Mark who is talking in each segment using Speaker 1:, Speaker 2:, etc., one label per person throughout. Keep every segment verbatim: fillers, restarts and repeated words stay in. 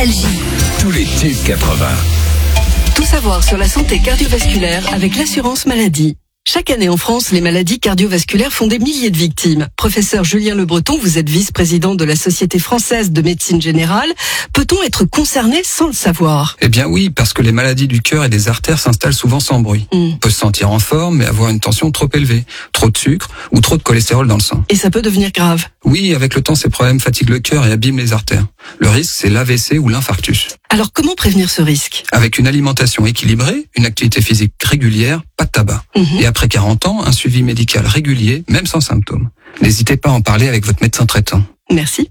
Speaker 1: Nostalgie.
Speaker 2: Tous les tubes quatre-vingts.
Speaker 3: Tout savoir sur la santé cardiovasculaire avec l'assurance maladie. Chaque année en France, les maladies cardiovasculaires font des milliers de victimes. Professeur Julien Le Breton, vous êtes vice-président de la Société française de médecine générale. Peut-on être concerné sans le savoir ?
Speaker 4: Eh bien oui, parce que les maladies du cœur et des artères s'installent souvent sans bruit. Mm. On peut se sentir en forme, mais avoir une tension trop élevée, trop de sucre ou trop de cholestérol dans le sang.
Speaker 3: Et ça peut devenir grave ?
Speaker 4: Oui, avec le temps, ces problèmes fatiguent le cœur et abîment les artères. Le risque, c'est l'A V C ou l'infarctus.
Speaker 3: Alors comment prévenir ce risque ?
Speaker 4: Avec une alimentation équilibrée, une activité physique régulière, pas de tabac. Mm-hmm. Et après quarante ans, un suivi médical régulier, même sans symptômes. N'hésitez pas à en parler avec votre médecin traitant.
Speaker 3: Merci.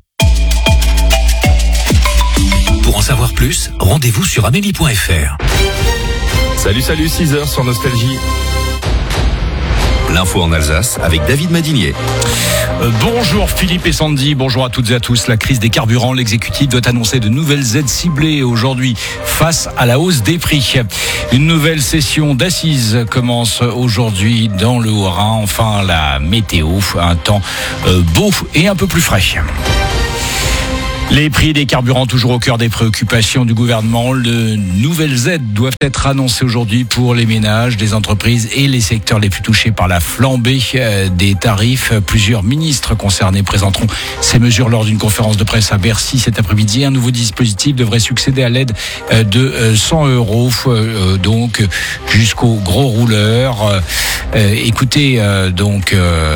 Speaker 2: Pour en savoir plus, rendez-vous sur amélie point f r.
Speaker 5: Salut, salut, six heures sur Nostalgie.
Speaker 2: L'info en Alsace avec David Madinier.
Speaker 6: Euh, bonjour Philippe et Sandy, bonjour à toutes et à tous. La crise des carburants, l'exécutif doit annoncer de nouvelles aides ciblées aujourd'hui face à la hausse des prix. Une nouvelle session d'assises commence aujourd'hui dans le Haut-Rhin. Enfin, la météo, un temps euh, beau et un peu plus frais. Les prix des carburants toujours au cœur des préoccupations du gouvernement. De nouvelles aides doivent être annoncées aujourd'hui pour les ménages, les entreprises et les secteurs les plus touchés par la flambée des tarifs. Plusieurs ministres concernés présenteront ces mesures lors d'une conférence de presse à Bercy cet après-midi. Un nouveau dispositif devrait succéder à l'aide de cent euros, donc jusqu'aux gros rouleurs. Écoutez, donc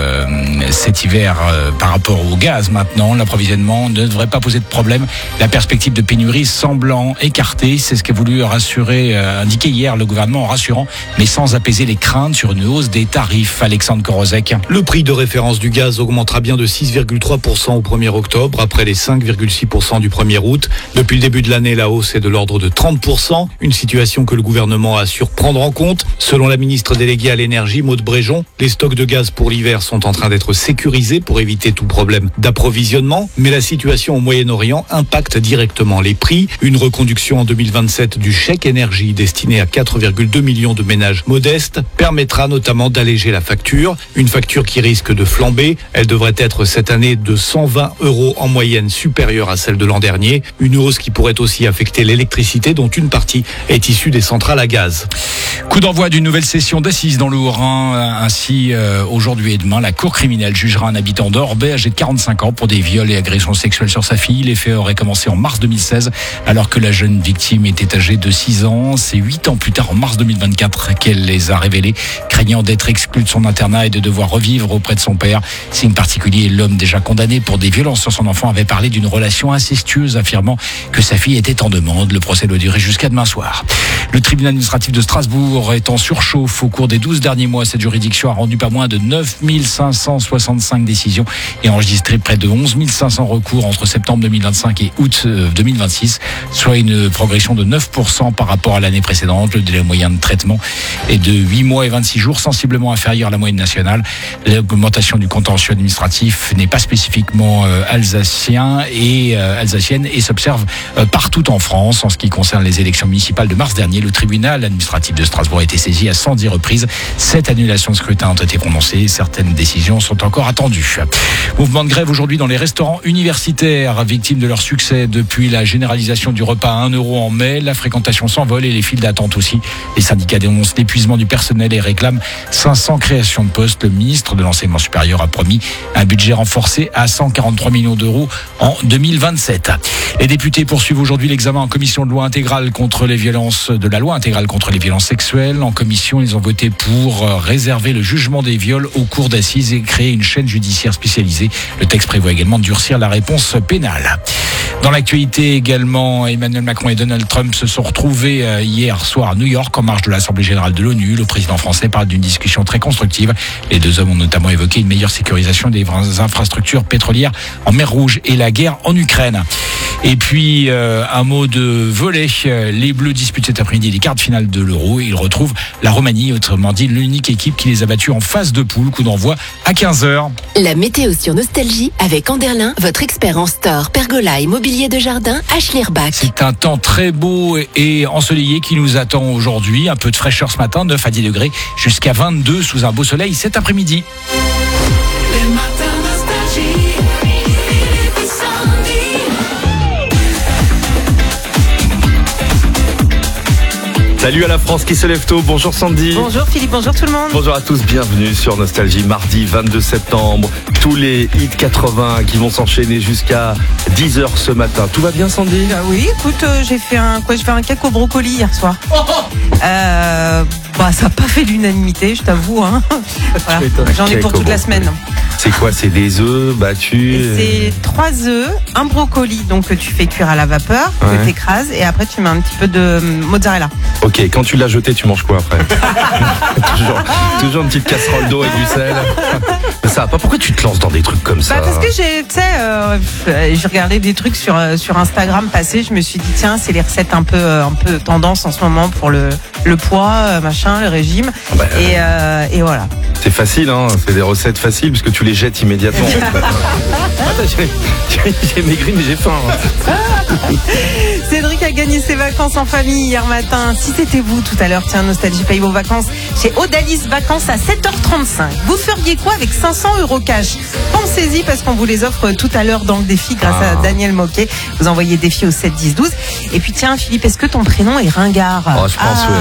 Speaker 6: cet hiver, par rapport au gaz maintenant, l'approvisionnement ne devrait pas poser de problème. La perspective de pénurie semblant écartée, c'est ce qu'a voulu rassurer, euh, indiquer hier le gouvernement en rassurant, mais sans apaiser les craintes sur une hausse des tarifs. Alexandre Korozek.
Speaker 7: Le prix de référence du gaz augmentera bien de six virgule trois pour cent au premier octobre, après les cinq virgule six pour cent du premier août. Depuis le début de l'année, la hausse est de l'ordre de trente pour cent, une situation que le gouvernement assure prendre en compte. Selon la ministre déléguée à l'énergie, Maud Bréjon, les stocks de gaz pour l'hiver sont en train d'être sécurisés pour éviter tout problème d'approvisionnement, mais la situation au Moyen-Orient impacte directement les prix. Une reconduction en deux mille vingt-sept du chèque énergie destiné à quatre virgule deux millions de ménages modestes permettra notamment d'alléger la facture. Une facture qui risque de flamber. Elle devrait être cette année de cent vingt euros en moyenne, supérieure à celle de l'an dernier. Une hausse qui pourrait aussi affecter l'électricité dont une partie est issue des centrales à gaz.
Speaker 6: Coup d'envoi d'une nouvelle session d'assises dans le Haut-Rhin. Ainsi, euh, aujourd'hui et demain, la cour criminelle jugera un habitant d'Orbay âgé de quarante-cinq ans pour des viols et agressions sexuelles sur sa fille. Les faits auraient commencé en mars deux mille seize, alors que la jeune victime était âgée de six ans. C'est huit ans plus tard, en mars deux mille vingt-quatre, qu'elle les a révélés, craignant d'être exclue de son internat et de devoir revivre auprès de son père. Signe particulier, l'homme déjà condamné pour des violences sur son enfant avait parlé d'une relation incestueuse, affirmant que sa fille était en demande. Le procès doit durer jusqu'à demain soir. Le tribunal administratif de Strasbourg est en surchauffe. Au cours des douze derniers mois, cette juridiction a rendu pas moins de neuf mille cinq cent soixante-cinq décisions et enregistré près de onze mille cinq cents recours entre septembre deux mille vingt-cinq et août deux mille vingt-six, soit une progression de neuf pour cent par rapport à l'année précédente. Le délai moyen de traitement est de huit mois et vingt-six jours, sensiblement inférieur à la moyenne nationale. L'augmentation du contentieux administratif n'est pas spécifiquement euh, alsacien et euh, alsacienne et s'observe euh, partout en France. En ce qui concerne les élections municipales de mars dernier, le tribunal administratif de Strasbourg a été saisi à cent dix reprises. Sept annulations de scrutin ont été prononcées. Certaines décisions sont encore attendues. Mouvement de grève aujourd'hui dans les restaurants universitaires, victimes de leur succès depuis la généralisation du repas à un euro en mai. La fréquentation s'envole et les files d'attente aussi. Les syndicats dénoncent l'épuisement du personnel et réclament cinq cents créations de postes. Le ministre de l'Enseignement supérieur a promis un budget renforcé à cent quarante-trois millions d'euros en deux mille vingt-sept. Les députés poursuivent aujourd'hui l'examen en commission de loi intégrale contre les violences, de la loi intégrale contre les violences sexuelles. En commission, ils ont voté pour réserver le jugement des viols aux cours d'assises et créer une chaîne judiciaire spécialisée. Le texte prévoit également de durcir la réponse pénale. Dans l'actualité également, Emmanuel Macron et Donald Trump se sont retrouvés hier soir à New York en marge de l'Assemblée générale de l'ONU. Le président français parle d'une discussion très constructive. Les deux hommes ont notamment évoqué une meilleure sécurisation des infrastructures pétrolières en mer Rouge et la guerre en Ukraine. Et puis, euh, un mot de volley. Les Bleus disputent cet après-midi les quarts de finale de l'Euro. Ils retrouvent la Roumanie, autrement dit l'unique équipe qui les a battus en phase de poule. Coup d'envoi à quinze heures.
Speaker 1: La météo sur Nostalgie avec Anderlin, votre expert en store, pergola et mobilier de jardin à Schlierbach.
Speaker 6: C'est un temps très beau et ensoleillé qui nous attend aujourd'hui. Un peu de fraîcheur ce matin, neuf à dix degrés, jusqu'à vingt-deux sous un beau soleil cet après-midi.
Speaker 8: Les matins Nostalgie.
Speaker 5: Salut à la France qui se lève tôt. Bonjour Sandy.
Speaker 9: Bonjour Philippe, bonjour tout le monde.
Speaker 5: Bonjour à tous, bienvenue sur Nostalgie. Mardi vingt-deux septembre, tous les hits quatre-vingts qui vont s'enchaîner jusqu'à dix heures ce matin. Tout va bien Sandy?
Speaker 9: Bah oui, écoute, euh, j'ai fait un quoi, j'ai fait un cake au brocoli hier soir. Euh, bah ça n'a pas fait l'unanimité, je t'avoue. Hein. Voilà. J'en ai pour toute la semaine.
Speaker 5: C'est quoi? C'est des œufs battus?
Speaker 9: Et c'est trois œufs, un brocoli donc que tu fais cuire à la vapeur,
Speaker 5: Ouais.
Speaker 9: que tu écrases et après tu mets un petit peu de mozzarella.
Speaker 5: Ok, quand tu l'as jeté, tu manges quoi après? toujours, toujours une petite casserole d'eau et du sel. Ça va pas. Pourquoi tu te lances dans des trucs comme ça?
Speaker 9: Bah parce que j'ai, tu sais, euh, j'ai regardé des trucs sur euh, sur Instagram passer. Je me suis dit tiens, c'est les recettes un peu euh, un peu tendance en ce moment pour le le poids, euh, machin, le régime.
Speaker 5: Bah,
Speaker 9: et euh, et voilà.
Speaker 5: C'est facile, hein. C'est des recettes faciles puisque tu les jettes immédiatement. Attends, j'ai, j'ai, j'ai maigri mais j'ai faim. Hein.
Speaker 9: Cédric a gagné ses vacances en famille hier matin. Si c'était vous tout à l'heure, tiens, Nostalgie paye vos vacances chez Odalis Vacances à sept heures trente-cinq. Vous feriez quoi avec cinq cents euros cash? Pensez-y parce qu'on vous les offre tout à l'heure dans le défi grâce
Speaker 5: Ah.
Speaker 9: à Daniel Moquet. Vous envoyez défi au sept dix douze. Et puis tiens, Philippe, est-ce que ton prénom est Ringard?
Speaker 5: Oh, je pense,
Speaker 9: Ah.
Speaker 5: ouais.